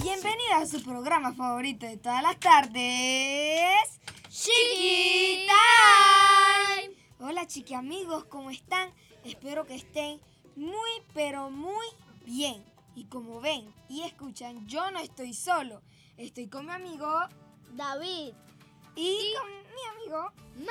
Bienvenida a su programa favorito de todas las tardes, Chiqui Time. Hola chiqui amigos, ¿cómo están? Espero que estén muy pero muy bien. Y como ven y escuchan, yo no estoy solo. Estoy con mi amigo David y con mi amigo